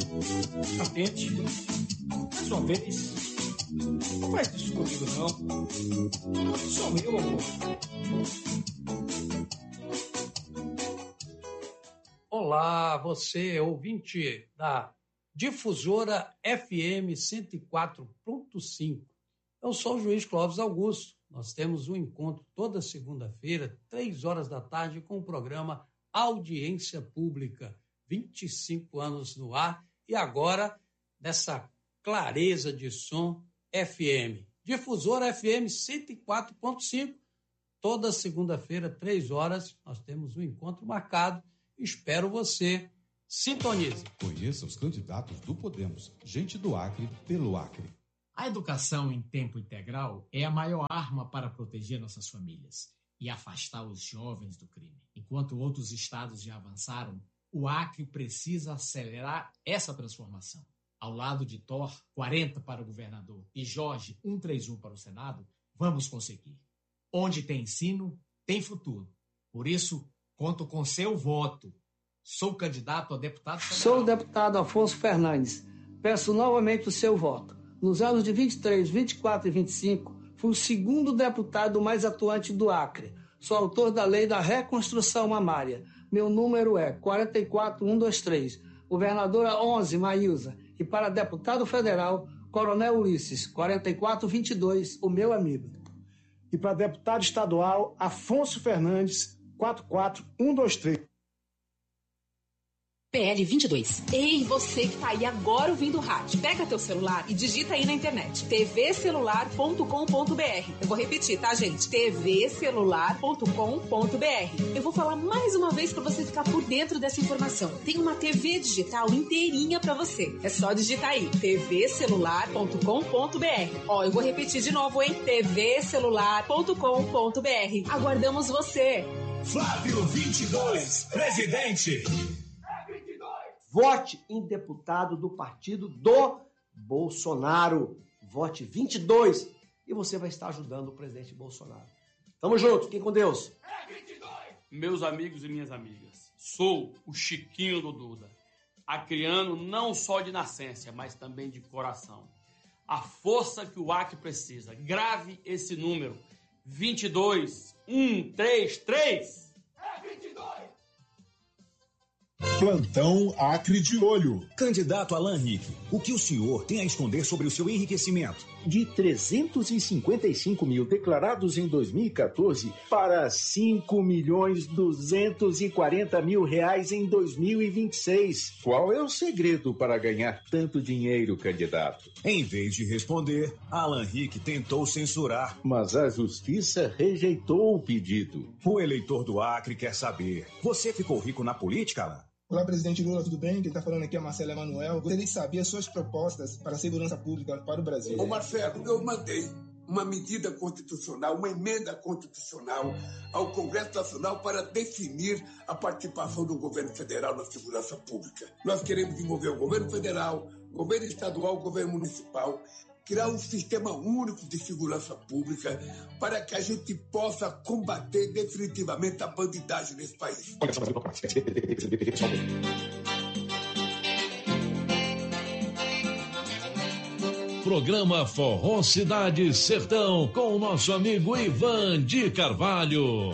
Atente. Mais uma vez. Não faz isso comigo, não. Sou meu, amor. Olá, você, ouvinte da Difusora FM 104.5. Eu sou o juiz Clóvis Augusto. Nós temos um encontro toda segunda-feira, 3 horas da tarde, com o programa Audiência Pública. 25 anos no ar e agora nessa clareza de som FM. Difusora FM 104.5. Toda segunda-feira, 3 horas, nós temos um encontro marcado. Espero você. Sintonize. Conheça os candidatos do Podemos. Gente do Acre, pelo Acre. A educação em tempo integral é a maior arma para proteger nossas famílias e afastar os jovens do crime. Enquanto outros estados já avançaram, o Acre precisa acelerar essa transformação. Ao lado de Thor, 40 para o governador, e Jorge, 131 para o Senado, vamos conseguir. Onde tem ensino, tem futuro. Por isso, conto com seu voto. Sou candidato a deputado federal. Sou o deputado Afonso Fernandes. Peço novamente o seu voto. Nos anos de 23, 24 e 25, fui o segundo deputado mais atuante do Acre. Sou autor da Lei da Reconstrução Mamária. Meu número é 44123. Governadora 11, Maísa. E para deputado federal, Coronel Ulisses, 4422, o meu amigo. E para deputado estadual, Afonso Fernandes, 44123. PL 22. Ei, você que tá aí agora ouvindo o rádio, pega teu celular e digita aí na internet, tvcelular.com.br. Eu vou repetir, tá, gente? tvcelular.com.br. Eu vou falar mais uma vez para você ficar por dentro dessa informação. Tem uma TV digital inteirinha para você. É só digitar aí, tvcelular.com.br. Ó, eu vou repetir de novo, hein? tvcelular.com.br. Aguardamos você. Flávio 22, presidente. Vote em deputado do partido do Bolsonaro. Vote 22 e você vai estar ajudando o presidente Bolsonaro. Tamo junto, fiquem com Deus. Meus amigos e minhas amigas, sou o Chiquinho do Duda, acreano não só de nascença, mas também de coração. A força que o Acre precisa. Grave esse número: 22133. É 22. Plantão Acre de Olho. Candidato Alan Rick, o que o senhor tem a esconder sobre o seu enriquecimento? De 355 mil declarados em 2014 para 5.240.000 reais em 2026. Qual é o segredo para ganhar tanto dinheiro, candidato? Em vez de responder, Alan Rick tentou censurar. Mas a justiça rejeitou o pedido. O eleitor do Acre quer saber. Você ficou rico na política, Alan? Olá, presidente Lula, tudo bem? Quem está falando aqui é Marcelo Emanuel. Gostaria de saber as suas propostas para a segurança pública para o Brasil. Ô Marcelo, eu mandei uma medida constitucional, uma emenda constitucional ao Congresso Nacional para definir a participação do governo federal na segurança pública. Nós queremos envolver o governo federal, o governo estadual, o governo municipal, criar um sistema único de segurança pública para que a gente possa combater definitivamente a bandidagem nesse país. Programa Forró Cidade Sertão com o nosso amigo Ivan de Carvalho.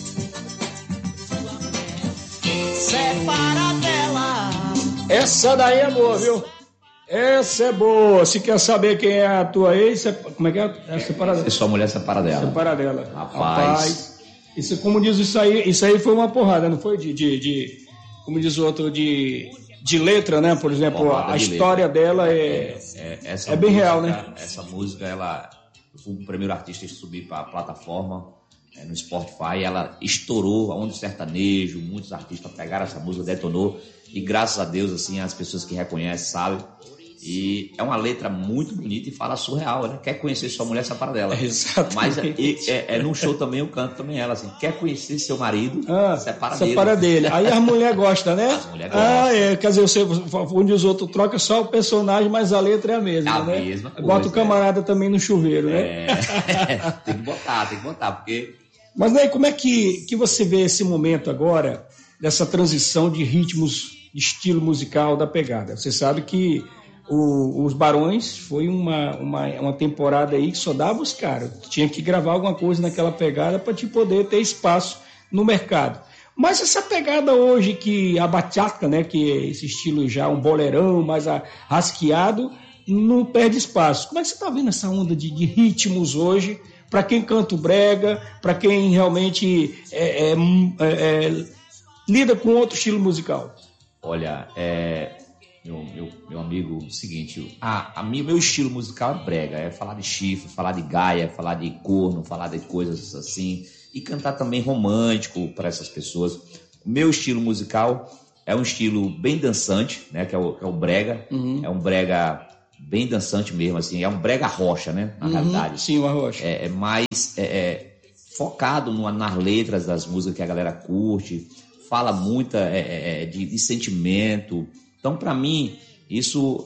Separa dela. Essa daí é boa, viu? Essa é boa. Se quer saber quem é a tua ex, como é que é? É separada. É sua mulher separa dela. Separa dela. Rapaz. Isso, como diz isso aí foi uma porrada, não foi? Como diz o outro, de letra, né? Por exemplo, porrada a história letra. Dela é bem real, né? Essa música, ela foi o primeiro artista a subir para a plataforma no Spotify. Ela estourou, onde o sertanejo, muitos artistas pegaram essa música, detonou. E graças a Deus, assim, as pessoas que reconhecem sabem. E é uma letra muito bonita e fala surreal, né? Quer conhecer sua mulher, separa dela. Exatamente. Mas no show também eu canto também ela, assim, quer conhecer seu marido, separa dele. Aí a mulher gosta, né? As mulheres gostam. Quer dizer, você, onde os outros trocam só o personagem, mas a letra é a mesma, a né? Mesma coisa, bota o camarada também no chuveiro, né? Tem que botar, porque... Mas, né, como é que você vê esse momento agora, dessa transição de ritmos estilo musical da pegada. Você sabe que os Barões foi uma temporada aí que só dava os caras. Tinha que gravar alguma coisa naquela pegada para te poder ter espaço no mercado. Mas essa pegada hoje que a bachata, né, que é esse estilo já um bolerão mais rasqueado, não perde espaço. Como é que você está vendo essa onda de ritmos hoje, para quem canta o brega, para quem realmente lida com outro estilo musical? Olha, meu amigo, o seguinte, meu estilo musical é brega, é falar de chifre, falar de gaia, falar de corno, falar de coisas assim, e cantar também romântico para essas pessoas. O meu estilo musical é um estilo bem dançante, né, que é o brega, é um brega bem dançante mesmo, assim, é um brega rocha, né, na realidade. Sim, uma rocha. É mais focado nas letras das músicas que a galera curte, fala muito de sentimento. Então, para mim, isso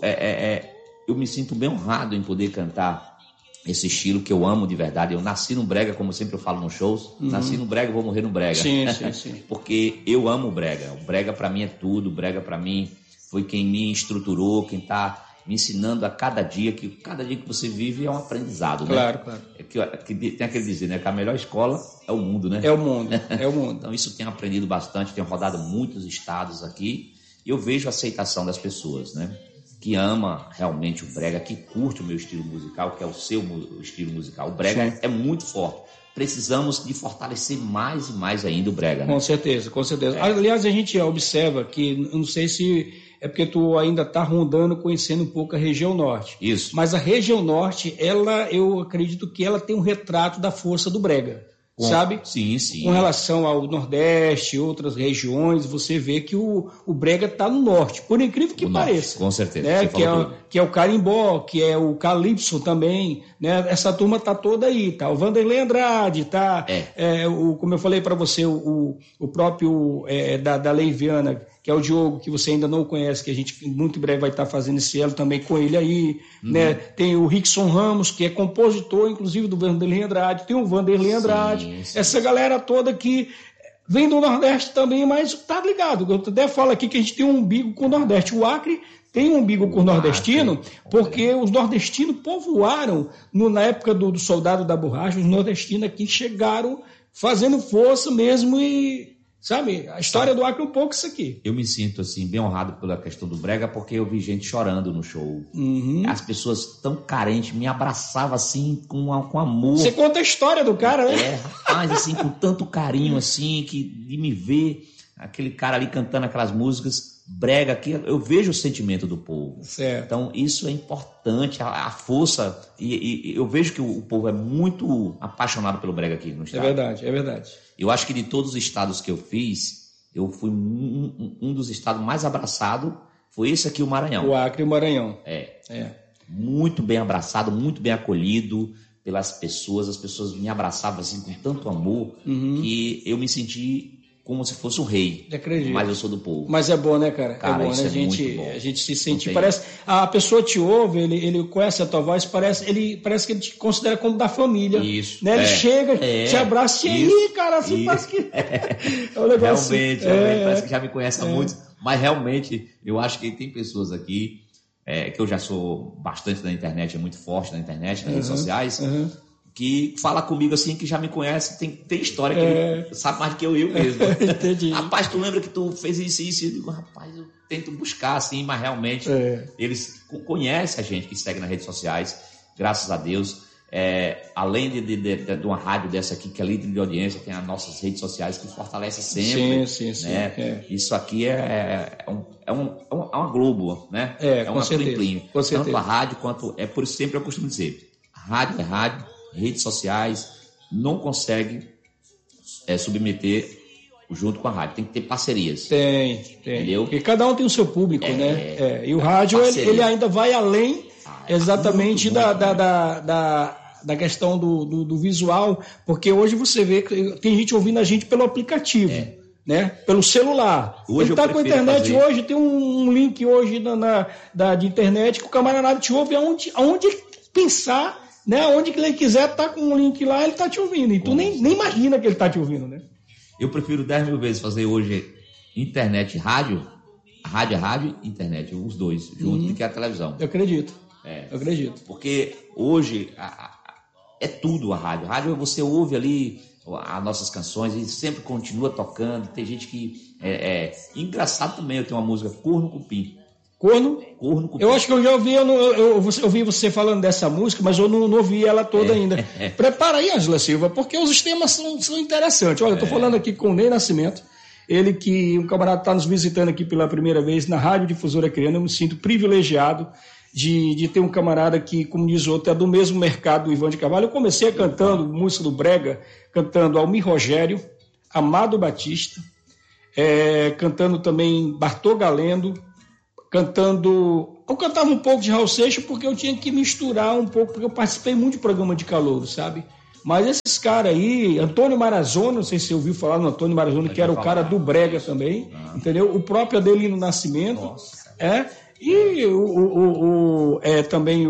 eu me sinto bem honrado em poder cantar esse estilo que eu amo de verdade. Eu nasci no brega, como sempre eu falo nos shows, nasci no brega, vou morrer no brega. Sim. Porque eu amo o brega. O brega para mim é tudo. O brega para mim foi quem me estruturou, quem tá me ensinando a cada dia que você vive é um aprendizado, né? Claro. Tem aquele dizer, né? Que a melhor escola é o mundo, né? É o mundo. Então isso eu tenho aprendido bastante, tenho rodado muitos estados aqui e eu vejo a aceitação das pessoas, né? Que ama realmente o brega, que curte o meu estilo musical, que é o seu estilo musical. O brega é muito forte. Precisamos de fortalecer mais e mais ainda o brega, né? Com certeza. Aliás, a gente observa que, eu não sei se é porque tu ainda está rondando, conhecendo um pouco a região norte. Isso. Mas a região norte, eu acredito que ela tem um retrato da força do brega, sabe? Sim. Com relação ao nordeste, outras regiões, você vê que o brega está no norte, por incrível que pareça. Com certeza. Né? Que é o carimbó, que é o calypso também, né? Essa turma está toda aí, tá? O Vanderlei Andrade, tá? Como eu falei para você, o próprio da Leiviana, que é o Diogo, que você ainda não conhece, que a gente muito em breve vai estar fazendo esse elo também com ele aí, né? Tem o Rickson Ramos, que é compositor, inclusive, do Vanderlei Andrade, tem o Vanderlei Andrade, sim. Essa galera toda que vem do Nordeste também, mas tá ligado, eu até falo aqui que a gente tem um umbigo com o Nordeste, o Acre tem um umbigo com o nordestino, porque os nordestinos povoaram, na época do soldado da borracha, os nordestinos aqui chegaram fazendo força mesmo e... Sabe, a história do Acre é um pouco isso aqui. Eu me sinto, assim, bem honrado pela questão do brega, porque eu vi gente chorando no show. As pessoas tão carentes me abraçavam, assim, com amor. Você conta a história do cara, né? Rapaz, assim, com tanto carinho, assim, que de me ver aquele cara ali cantando aquelas músicas brega, que eu vejo o sentimento do povo. Certo. Então, isso é importante, a força, e eu vejo que o povo é muito apaixonado pelo brega aqui no estado. É verdade. Eu acho que de todos os estados que eu fiz, eu fui um dos estados mais abraçados, foi esse aqui, o Maranhão. O Acre e o Maranhão. Muito bem abraçado, muito bem acolhido pelas pessoas. As pessoas me abraçavam assim com tanto amor que eu me senti como se fosse um rei. Acredito. Mas eu sou do povo. Mas é bom, né, cara? É bom, né? A gente se sente... Parece... A pessoa te ouve, ele conhece a tua voz, parece que ele te considera como da família. Isso. Né? Ele chega, te abraça e aí, cara, assim, parece que... É um negócio realmente, parece que já me conhece há muito. Mas realmente, eu acho que tem pessoas aqui, que eu já sou bastante na internet, é muito forte na internet, nas redes sociais... que fala comigo assim, que já me conhece, tem história que ele sabe mais do que eu mesmo. Entendi. Rapaz, tu lembra que tu fez isso? Eu digo, rapaz, eu tento buscar assim, mas realmente eles conhecem a gente que segue nas redes sociais, graças a Deus. Além de uma rádio dessa aqui, que é líder de audiência, tem as nossas redes sociais que fortalecem sempre. Sim. Né? Isso aqui é uma Globo, né? Uma plim-plim. Tanto a rádio quanto... por isso sempre eu costumo dizer, rádio é rádio, redes sociais não consegue submeter junto com a rádio. Tem que ter parcerias. Tem. Entendeu? Porque cada um tem o seu público, né? E o rádio, ele ainda vai além exatamente da questão do visual, porque hoje você vê que tem gente ouvindo a gente pelo aplicativo. Né? Pelo celular. Hoje ele está com a internet hoje, tem um link hoje de internet que o camarada te ouve aonde pensar, né? Onde que ele quiser, tá com um link lá, ele tá te ouvindo. E tu nem imagina que ele tá te ouvindo, né? Eu prefiro 10 mil vezes fazer hoje internet e rádio. A Rádio é rádio e internet, os dois, junto, do que a televisão. Eu acredito. Eu acredito. Porque hoje é tudo a rádio. A rádio você ouve ali as nossas canções e sempre continua tocando. Tem gente que... Engraçado também, eu tenho uma música, Corno Cupim. Corno Cupim. Eu acho que eu já ouvi, eu ouvi você falando dessa música, mas eu não ouvi ela toda ainda. Prepara aí, Ângela Silva, porque os temas são interessantes. Olha, eu estou falando aqui com o Ney Nascimento, ele que um camarada está nos visitando aqui pela primeira vez na Rádio Difusora Acreana. Eu me sinto privilegiado de ter um camarada que, como diz o outro, é do mesmo mercado do Ivan de Carvalho. Eu comecei cantando música do Brega, cantando Almir Rogério, Amado Batista, cantando também Bartô Galendo, eu cantava um pouco de Raul Seixas porque eu tinha que misturar um pouco, porque eu participei muito de programa de calouro, sabe? Mas esses caras aí, Antônio Marazona, não sei se você ouviu falar no Antônio Marazona, que era o cara do Brega também, entendeu? O próprio Adelino Nascimento, e também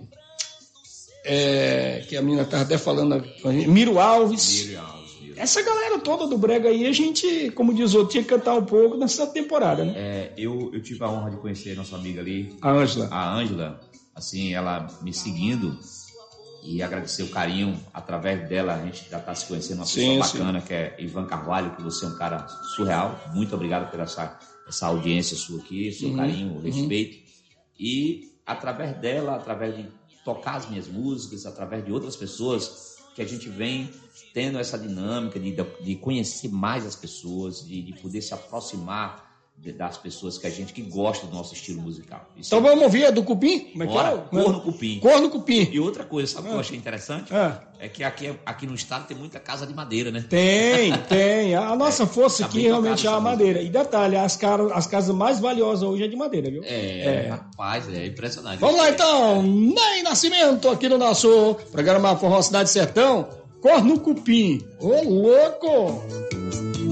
que a menina estava até falando, Miro Alves. Essa galera toda do Brega aí, a gente, como diz o outro, tinha que cantar um pouco nessa temporada, né? Eu tive a honra de conhecer a nossa amiga ali, a Ângela. A Ângela, assim, ela me seguindo, e agradecer o carinho. Através dela a gente já está se conhecendo, uma pessoa bacana, que é Ivan Carvalho, que você é um cara surreal. Muito obrigado por essa audiência sua aqui, seu carinho, o respeito. E através dela, através de tocar as minhas músicas, através de outras pessoas, que a gente vem tendo essa dinâmica de conhecer mais as pessoas, de poder se aproximar das pessoas que gosta do nosso estilo musical. Então vamos ouvir a do Cupim? Como é que é? Corno Cupim. Corno Cupim. E outra coisa, sabe o que eu achei interessante? É que aqui no estado tem muita casa de madeira, né? Tem. A nossa força aqui realmente é a madeira. E detalhe, as casas mais valiosas hoje é de madeira, viu? Rapaz, é impressionante. Vamos lá então, Ney Nascimento, aqui no nosso programa Forró Cidade Sertão, Corno Cupim. Ô, louco!